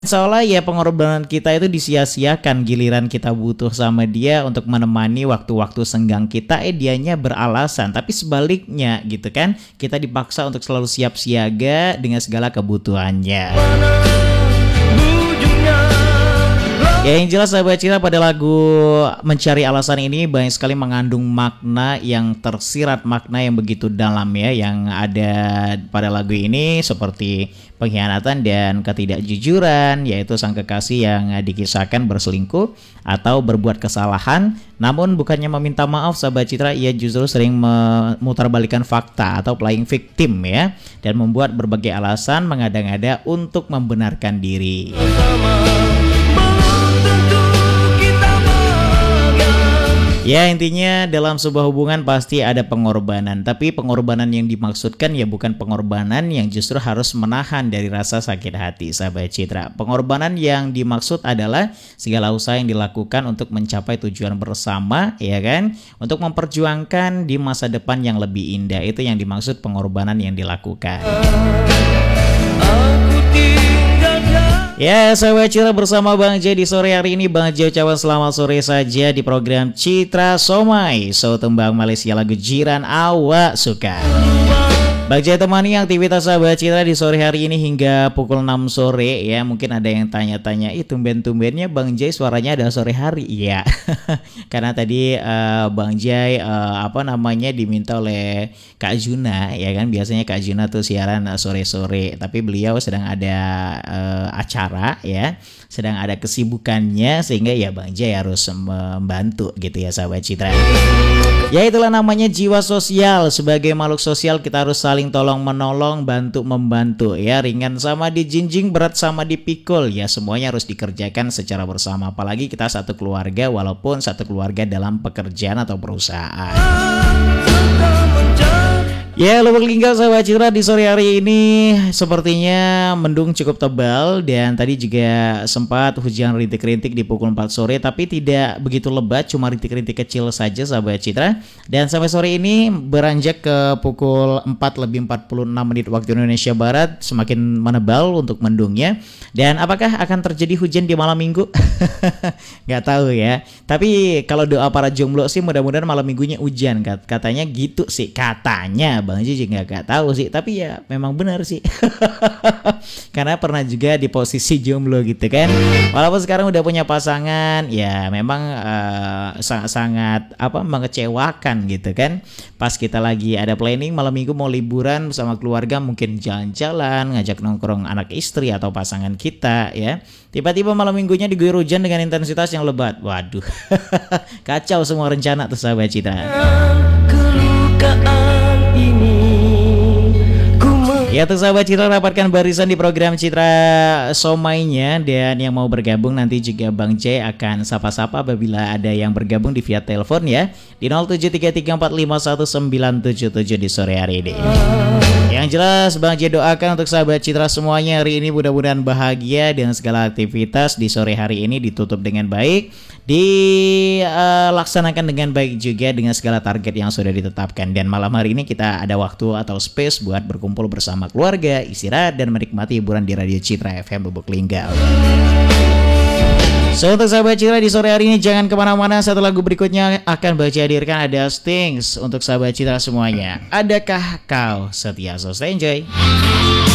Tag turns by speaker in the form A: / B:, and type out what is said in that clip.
A: Seolah ya pengorbanan kita itu disia-siakan, giliran kita butuh sama dia untuk menemani waktu-waktu senggang kita, dianya beralasan. Tapi sebaliknya gitu kan, kita dipaksa untuk selalu siap siaga dengan segala kebutuhannya. Ya yang jelas sahabat cinta, pada lagu Mencari Alasan ini banyak sekali mengandung makna yang tersirat, makna yang begitu dalam ya, yang ada pada lagu ini seperti pengkhianatan dan ketidakjujuran, yaitu sang kekasih yang dikisahkan berselingkuh atau berbuat kesalahan, namun bukannya meminta maaf sahabat citra, ia justru sering memutarbalikkan fakta atau playing victim ya, dan membuat berbagai alasan mengada-ngada untuk membenarkan diri. Ya intinya dalam sebuah hubungan pasti ada pengorbanan, tapi pengorbanan yang dimaksudkan ya bukan pengorbanan yang justru harus menahan dari rasa sakit hati sahabat citra. Pengorbanan yang dimaksud adalah segala usaha yang dilakukan untuk mencapai tujuan bersama, ya kan, untuk memperjuangkan di masa depan yang lebih indah. Itu yang dimaksud pengorbanan yang dilakukan. Ya sahabat Citra, bersama Bang J di sore hari ini. Bang J ucapkan selamat sore saja di program Citra Somai, so tembang Malaysia lagu Jiran Awak Suka. Bang J temani aktivitas sahabat Citra di sore hari ini hingga pukul 6 sore ya. Mungkin ada yang tanya-tanya, tumben-tumbennya Bang J suaranya ada sore hari. Iya karena tadi Bang J diminta oleh Kak Juna ya kan. Biasanya Kak Juna tuh siaran sore-sore, tapi beliau sedang ada acara ya, sedang ada kesibukannya, sehingga ya Bang J harus membantu gitu ya sahabat Citra. Ya itulah namanya jiwa sosial. Sebagai makhluk sosial kita harus saling tolong menolong, bantu membantu ya. Ringan sama dijinjing, berat sama dipikul ya, semuanya harus dikerjakan secara bersama. Apalagi kita satu keluarga, walaupun satu keluarga dalam pekerjaan atau perusahaan. Ya, Lubuk Linggau sahabat Citra di sore hari ini sepertinya mendung cukup tebal, dan tadi juga sempat hujan rintik-rintik di pukul 4 sore, tapi tidak begitu lebat, cuma rintik-rintik kecil saja sahabat Citra. Dan sampai sore ini beranjak ke pukul 4:46 waktu Indonesia Barat, semakin menebal untuk mendungnya. Dan apakah akan terjadi hujan di malam minggu? Nggak tahu ya. Tapi kalau doa para jomblo sih mudah-mudahan malam minggunya hujan, katanya gitu sih, katanya. Bang Jiji nggak tahu sih, tapi ya memang benar sih. Karena pernah juga di posisi jomblo gitu kan. Walaupun sekarang udah punya pasangan, ya memang sangat mengecewakan gitu kan. Pas kita lagi ada planning malam minggu mau liburan bersama keluarga, mungkin jalan-jalan, ngajak nongkrong anak istri atau pasangan kita ya. Tiba-tiba malam minggunya diguyur hujan dengan intensitas yang lebat. Waduh. Kacau semua rencana tuh sahabat Citra. Ya tuh sahabat Citra, dapatkan barisan di program Citra Somainya. Dan yang mau bergabung nanti juga Bang J akan sapa-sapa apabila ada yang bergabung di via telepon ya, di 0733451977 di sore hari ini. Yang jelas Bang J doakan untuk sahabat Citra semuanya hari ini mudah-mudahan bahagia dengan segala aktivitas di sore hari ini ditutup dengan baik, dilaksanakan dengan baik juga dengan segala target yang sudah ditetapkan. Dan malam hari ini kita ada waktu atau space buat berkumpul bersama keluarga, istirahat dan menikmati hiburan di Radio Citra FM Lubuk Linggau. So untuk sahabat Citra di sore hari ini jangan kemana-mana, satu lagu berikutnya akan baca hadirkan ada Stings untuk sahabat Citra semuanya. Adakah kau setia? So stay enjoy.